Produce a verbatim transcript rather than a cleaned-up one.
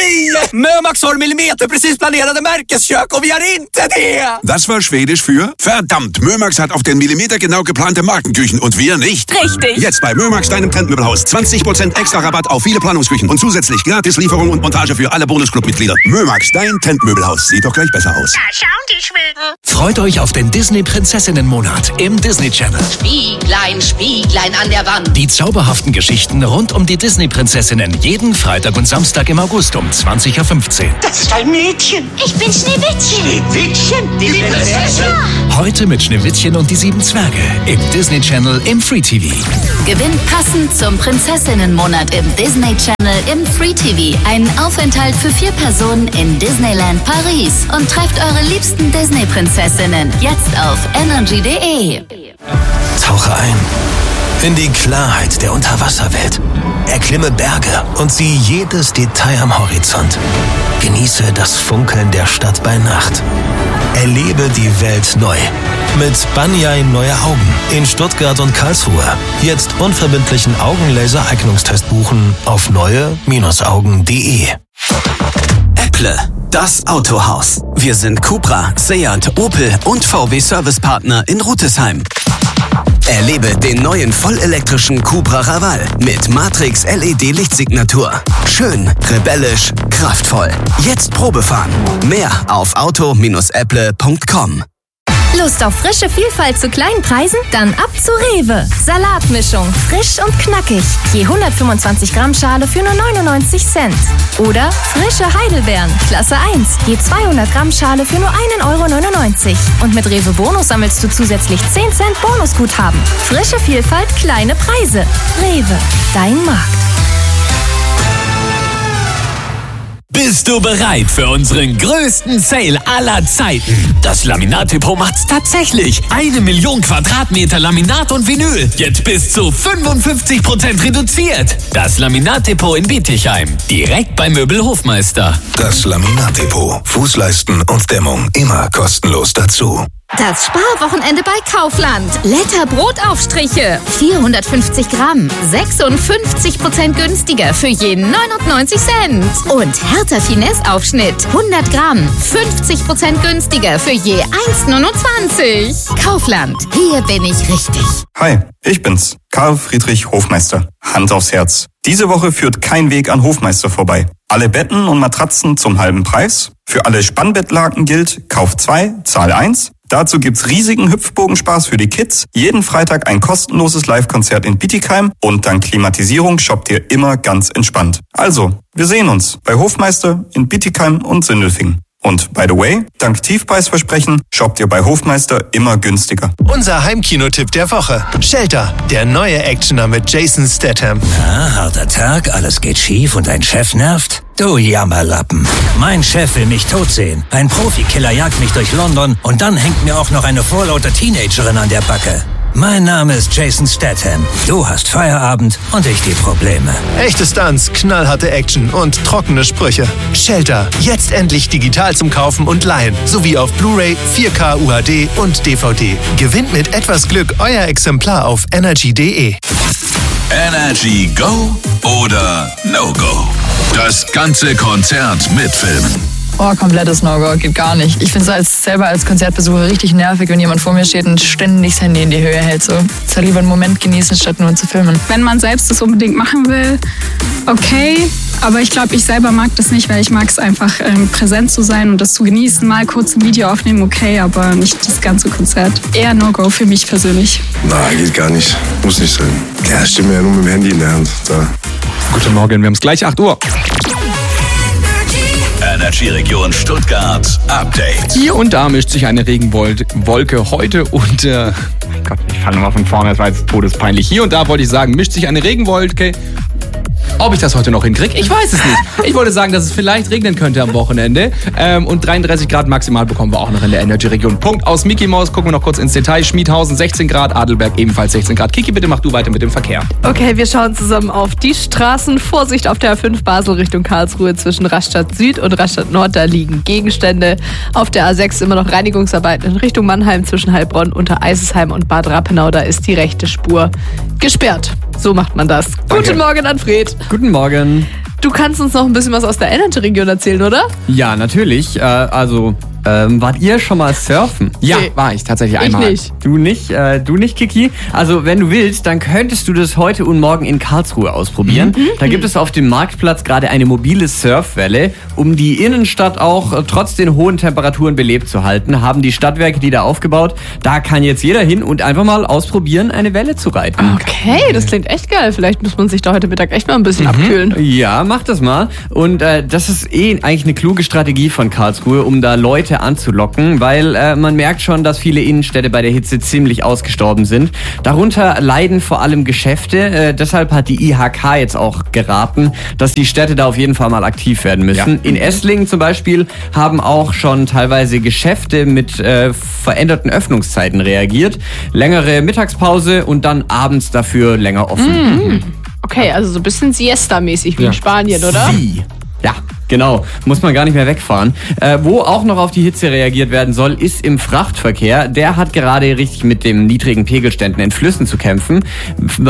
Nej! Mömax har millimeterprecis planerade Märkeskök och vi har inte det! Das war Schwedisch für verdammt, Mömax hat auf den Millimeter genau geplante Markenküchen und wir nicht. Richtig. Jetzt bei Mömax, deinem Trendmöbelhaus. zwanzig Prozent extra Rabatt auf viele Planungsküchen und zusätzlich gratis Lieferung und Montage für alle Bonusclub-Mitglieder. Mömax, dein Trendmöbelhaus. Sieht doch gleich besser aus. Da schauen die Schweden. Freut euch auf den Disney-Prinzessinnen-Monat im Disney Channel. Spieglein, Spieglein an der Wand. Die zauberhaften Geschichten rund um die Disney-Prinzessinnen jeden Freitag und Samstag im August um zwanzig Uhr fünfzehn. Das ist ein Mädchen. Ich bin Schneewittchen. Schneewittchen? Die Prinzessin? Heute mit Schneewittchen und die sieben Zwerge im Disney Channel im Free T V. Gewinnt passend zum Prinzessinnenmonat im Disney Channel im Free T V einen Aufenthalt für vier Personen in Disneyland Paris und trefft eure liebsten Disney-Prinzessinnen jetzt auf energy punkt de. Tauche ein in die Klarheit der Unterwasserwelt. Erklimme Berge und sieh jedes Detail am Horizont. Genieße das Funkeln der Stadt bei Nacht. Erlebe die Welt neu. Mit Banjai Neue Augen in Stuttgart und Karlsruhe. Jetzt unverbindlichen Augenlaser-Eignungstest buchen auf neue Augen punkt de. Apple, das Autohaus. Wir sind Cupra, Seat, Opel und V W Servicepartner in Rütesheim. Erlebe den neuen vollelektrischen Cupra Raval mit Matrix L E D-Lichtsignatur. Schön, rebellisch, kraftvoll. Jetzt Probefahren. Mehr auf auto Bindestrich apple punkt com. Lust auf frische Vielfalt zu kleinen Preisen? Dann ab zu Rewe. Salatmischung, frisch und knackig. Je hundertfünfundzwanzig Gramm Schale für nur neunundneunzig Cent. Oder frische Heidelbeeren, Klasse eins. Je zweihundert Gramm Schale für nur einen Euro neunundneunzig. Und mit Rewe Bonus sammelst du zusätzlich zehn Cent Bonusguthaben. Frische Vielfalt, kleine Preise. Rewe, dein Markt. Bist du bereit für unseren größten Sale aller Zeiten? Das Laminat-Depot macht's tatsächlich. Eine Million Quadratmeter Laminat und Vinyl. Jetzt bis zu fünfundfünfzig Prozent reduziert. Das Laminat-Depot in Bietigheim. Direkt bei Möbelhofmeister. Das Laminat-Depot. Fußleisten und Dämmung immer kostenlos dazu. Das Sparwochenende bei Kaufland. Letter Brotaufstriche. vierhundertfünfzig Gramm. sechsundfünfzig Prozent günstiger für je neunundneunzig Cent. Und Hertha Finesse Aufschnitt. hundert Gramm. fünfzig Prozent günstiger für je eins neunundzwanzig. Kaufland. Hier bin ich richtig. Hi, ich bin's. Karl Friedrich Hofmeister. Hand aufs Herz. Diese Woche führt kein Weg an Hofmeister vorbei. Alle Betten und Matratzen zum halben Preis. Für alle Spannbettlaken gilt, Kauf zwei, Zahl eins. Dazu gibt's riesigen Hüpfbogenspaß für die Kids, jeden Freitag ein kostenloses Live-Konzert in Bietigheim und dank Klimatisierung shoppt ihr immer ganz entspannt. Also, wir sehen uns bei Hofmeister in Bietigheim und Sindelfingen. Und by the way, dank Tiefpreisversprechen shoppt ihr bei Hofmeister immer günstiger. Unser Heimkinotipp der Woche. Shelter, der neue Actioner mit Jason Statham. Na, harter Tag, alles geht schief und dein Chef nervt? Du Jammerlappen. Mein Chef will mich tot sehen. Ein Profikiller jagt mich durch London und dann hängt mir auch noch eine vorlaute Teenagerin an der Backe. Mein Name ist Jason Statham. Du hast Feierabend und ich die Probleme. Echte Stunts, knallharte Action und trockene Sprüche. Shelter, jetzt endlich digital zum Kaufen und Leihen. Sowie auf Blu-ray, vier K U H D und D V D. Gewinnt mit etwas Glück euer Exemplar auf energy punkt de. Energy Go oder No Go? Das ganze Konzert mitfilmen. Oh, komplettes No-Go, geht gar nicht. Ich finde es als, selber als Konzertbesucher richtig nervig, wenn jemand vor mir steht und ständig das Handy in die Höhe hält. So. Ich soll lieber einen Moment genießen, statt nur zu filmen. Wenn man selbst das unbedingt machen will, okay. Aber ich glaube, ich selber mag das nicht, weil ich mag es einfach, ähm, präsent zu sein und das zu genießen. Mal kurz ein Video aufnehmen, okay, aber nicht das ganze Konzert. Eher No-Go für mich persönlich. Nein, geht gar nicht. Muss nicht sein. Ja, steht mir ja nur mit dem Handy in der Hand. Da. Guten Morgen, wir haben es gleich acht Uhr. Energy-Region Stuttgart Update. Hier und da mischt sich eine Regenwolke heute und äh, Gott, ich fange nochmal von vorne, das war jetzt todespeinlich. Hier und da wollte ich sagen, mischt sich eine Regenwolke. Ob ich das heute noch hinkriege, ich weiß es nicht. Ich wollte sagen, dass es vielleicht regnen könnte am Wochenende. Ähm, und dreiunddreißig Grad maximal bekommen wir auch noch in der Energy-Region. Punkt aus Mickey Mouse. Gucken wir noch kurz ins Detail. Schmiedhausen sechzehn Grad, Adelberg ebenfalls sechzehn Grad. Kiki, bitte mach du weiter mit dem Verkehr. Okay, wir schauen zusammen auf die Straßen. Vorsicht auf der A fünf Basel Richtung Karlsruhe zwischen Rastatt Süd und Rastatt Nord. Da liegen Gegenstände. Auf der A sechs immer noch Reinigungsarbeiten in Richtung Mannheim zwischen Heilbronn, Untereisesheim und Bad Rappenau. Da ist die rechte Spur gesperrt. So macht man das. Danke. Guten Morgen, Anfred. Guten Morgen. Du kannst uns noch ein bisschen was aus der Energy-Region erzählen, oder? Ja, natürlich. Äh, also, ähm, wart ihr schon mal surfen? Ja, nee. war ich tatsächlich einmal. Ich nicht. Du nicht? Äh, du nicht, Kiki? Also, wenn du willst, dann könntest du das heute und morgen in Karlsruhe ausprobieren. Mhm. Da gibt es auf dem Marktplatz gerade eine mobile Surfwelle. Um die Innenstadt auch äh, trotz den hohen Temperaturen belebt zu halten, haben die Stadtwerke die da aufgebaut. Da kann jetzt jeder hin und einfach mal ausprobieren, eine Welle zu reiten. Okay, das klingt echt geil. Vielleicht muss man sich da heute Mittag echt mal ein bisschen mhm. abkühlen. Ja, mach das mal. Und äh, das ist eh eigentlich eine kluge Strategie von Karlsruhe, um da Leute anzulocken, weil äh, man merkt schon, dass viele Innenstädte bei der Hitze ziemlich ausgestorben sind. Darunter leiden vor allem Geschäfte. Äh, deshalb hat die I H K jetzt auch geraten, dass die Städte da auf jeden Fall mal aktiv werden müssen. Ja. In Esslingen zum Beispiel haben auch schon teilweise Geschäfte mit äh, veränderten Öffnungszeiten reagiert. Längere Mittagspause und dann abends dafür länger offen. Mhm. Okay, also so ein bisschen Siesta-mäßig wie ja. in Spanien, oder? Wie? Ja, genau. Muss man gar nicht mehr wegfahren. Äh, wo auch noch auf die Hitze reagiert werden soll, ist im Frachtverkehr. Der hat gerade richtig mit den niedrigen Pegelständen in Flüssen zu kämpfen.